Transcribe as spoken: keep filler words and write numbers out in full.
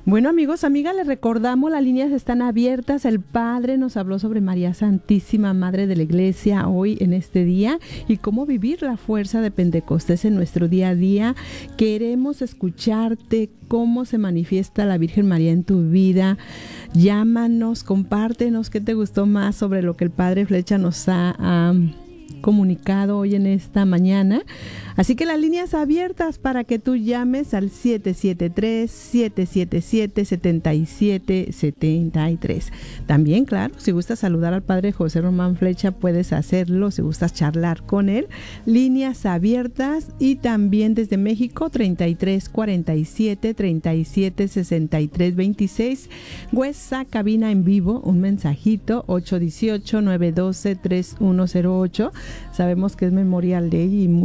Bueno, amigos, amigas, les recordamos, las líneas están abiertas. El Padre nos habló sobre María Santísima, Madre de la Iglesia, hoy en este día, y cómo vivir la fuerza de Pentecostés en nuestro día a día. Queremos escucharte, cómo se manifiesta la Virgen María en tu vida. Llámanos, compártenos qué te gustó más sobre lo que el Padre Flecha nos ha um, comunicado hoy en esta mañana. Así que las líneas abiertas para que tú llames al siete siete tres, siete siete siete, siete siete siete tres. También, claro, si gustas saludar al Padre José Román Flecha, puedes hacerlo. Si gustas charlar con él, líneas abiertas. Y también desde México, treinta y tres cuarenta y siete, treinta y siete sesenta y tres veintiséis. WhatsApp, cabina en vivo, un mensajito, ocho uno ocho, nueve uno dos, tres uno cero ocho. Sabemos que es Memorial Day y